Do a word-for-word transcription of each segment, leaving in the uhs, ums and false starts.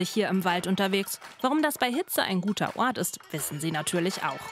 hier im Wald unterwegs. Warum das bei Hitze ein guter Ort ist, wissen sie natürlich auch.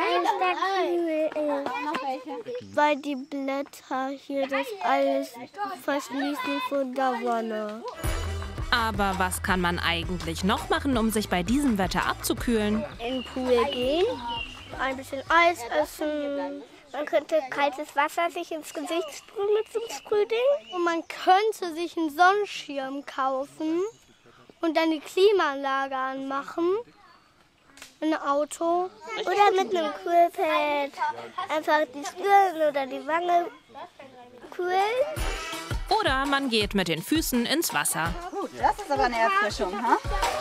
Weil die Blätter hier das alles verschließen von der Sonne. Aber was kann man eigentlich noch machen, um sich bei diesem Wetter abzukühlen? In den Pool gehen, ein bisschen Eis essen. Man könnte kaltes Wasser sich ins Gesicht sprühen mit so einem Sprühding. Und man könnte sich einen Sonnenschirm kaufen und dann die Klimaanlage anmachen. Ein Auto. Oder mit einem Kühlpad einfach die Stirn oder die Wange kühlen. Oder man geht mit den Füßen ins Wasser. Gut, das ist aber eine Erfrischung, ha?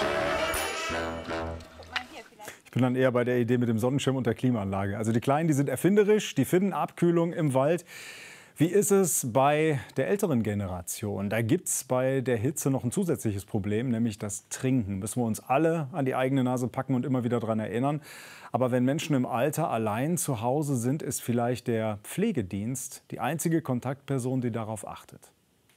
Ich bin dann eher bei der Idee mit dem Sonnenschirm und der Klimaanlage. Also die Kleinen, die sind erfinderisch, die finden Abkühlung im Wald. Wie ist es bei der älteren Generation? Da gibt es bei der Hitze noch ein zusätzliches Problem, nämlich das Trinken. Müssen wir uns alle an die eigene Nase packen und immer wieder daran erinnern. Aber wenn Menschen im Alter allein zu Hause sind, ist vielleicht der Pflegedienst die einzige Kontaktperson, die darauf achtet.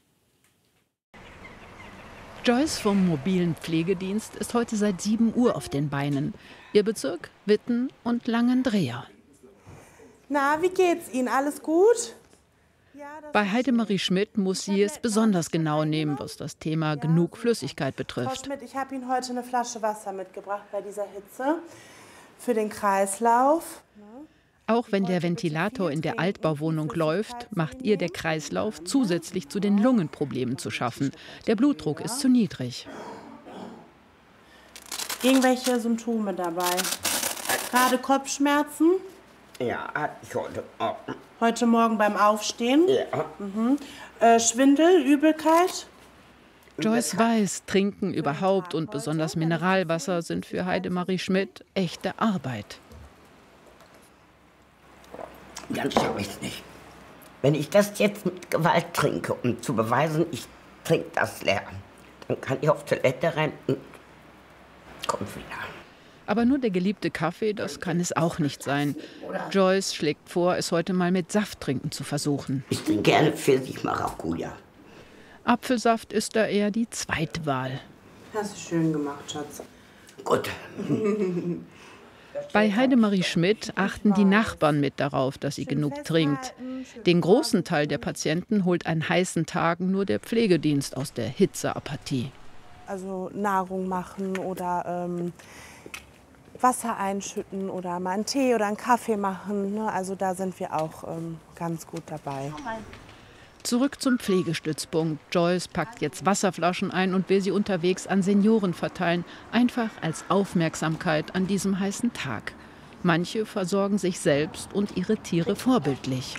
Joyce vom mobilen Pflegedienst ist heute seit sieben Uhr auf den Beinen. Ihr Bezirk Witten und Langendreher. Na, wie geht's Ihnen? Alles gut? Bei Heidemarie Schmidt muss sie es besonders genau nehmen, was das Thema genug Flüssigkeit Frau betrifft. Schmidt, ich habe Ihnen heute eine Flasche Wasser mitgebracht bei dieser Hitze für den Kreislauf. Auch wenn der Ventilator in der Altbauwohnung läuft, macht ihr der Kreislauf zusätzlich zu den Lungenproblemen zu schaffen. Der Blutdruck ist zu niedrig. Irgendwelche Symptome dabei? Gerade Kopfschmerzen? Ja, hatte ich heute Morgen. Heute Morgen beim Aufstehen? Ja. Mhm. Äh, Schwindel, Übelkeit? Joyce weiß, Trinken überhaupt und besonders Mineralwasser sind für Heidemarie Schmidt echte Arbeit. Ganz schaffe ich es nicht. Wenn ich das jetzt mit Gewalt trinke, um zu beweisen, ich trinke das leer, dann kann ich auf Toilette rennen und kommt wieder. Aber nur der geliebte Kaffee, das kann es auch nicht sein. Joyce schlägt vor, es heute mal mit Saft trinken zu versuchen. Ich trinke gerne Pfirsich-Maracuja. Apfelsaft ist da eher die Zweitwahl. Hast du schön gemacht, Schatz. Gut. Bei Heidemarie Schmidt achten die Nachbarn mit darauf, dass sie genug trinkt. Den großen Teil der Patienten holt an heißen Tagen nur der Pflegedienst aus der Hitzeapathie. Also Nahrung machen oder ähm, Wasser einschütten oder mal einen Tee oder einen Kaffee machen. Ne? Also da sind wir auch ähm, ganz gut dabei. Zurück zum Pflegestützpunkt. Joyce packt jetzt Wasserflaschen ein und will sie unterwegs an Senioren verteilen. Einfach als Aufmerksamkeit an diesem heißen Tag. Manche versorgen sich selbst und ihre Tiere vorbildlich.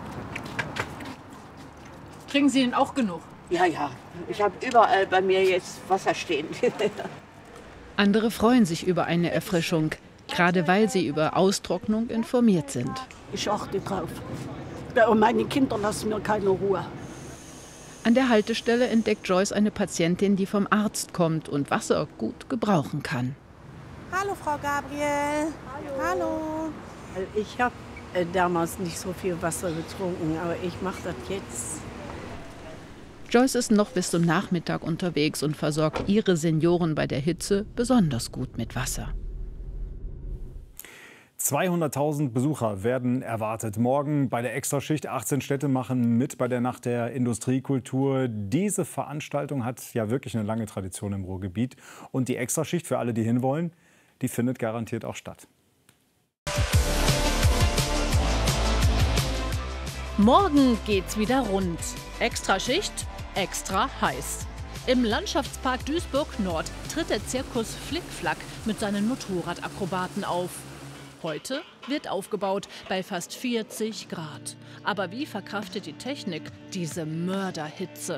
Kriegen Sie denn auch genug? Ja, ja. Ich habe überall bei mir jetzt Wasser stehen. Andere freuen sich über eine Erfrischung, gerade weil sie über Austrocknung informiert sind. Ich achte drauf. Und meine Kinder lassen mir keine Ruhe. An der Haltestelle entdeckt Joyce eine Patientin, die vom Arzt kommt und Wasser gut gebrauchen kann. Hallo, Frau Gabriel. Hallo. Hallo. Ich habe äh, damals nicht so viel Wasser getrunken, aber ich mache das jetzt. Joyce ist noch bis zum Nachmittag unterwegs und versorgt ihre Senioren bei der Hitze besonders gut mit Wasser. zweihunderttausend Besucher werden erwartet. Morgen bei der Extraschicht. achtzehn Städte machen mit bei der Nacht der Industriekultur. Diese Veranstaltung hat ja wirklich eine lange Tradition im Ruhrgebiet. Und die Extraschicht, für alle, die hinwollen, die findet garantiert auch statt. Morgen geht's wieder rund. Extraschicht, extra heiß. Im Landschaftspark Duisburg-Nord tritt der Zirkus Flickflack mit seinen Motorradakrobaten auf. Heute wird aufgebaut bei fast vierzig Grad. Aber wie verkraftet die Technik diese Mörderhitze?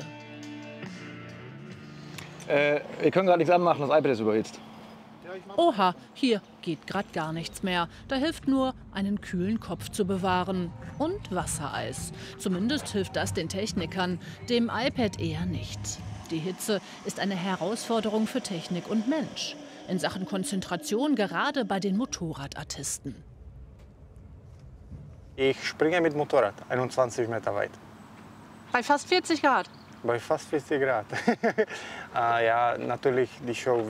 Äh, wir können gerade nichts anmachen, das iPad ist überhitzt. Oha, hier geht gerade gar nichts mehr. Da hilft nur, einen kühlen Kopf zu bewahren. Und Wassereis. Zumindest hilft das den Technikern, dem iPad eher nicht. Die Hitze ist eine Herausforderung für Technik und Mensch. In Sachen Konzentration gerade bei den Motorradartisten. Ich springe mit Motorrad, einundzwanzig Meter weit. Bei fast vierzig Grad? Bei fast vierzig Grad. äh, ja, natürlich, die Show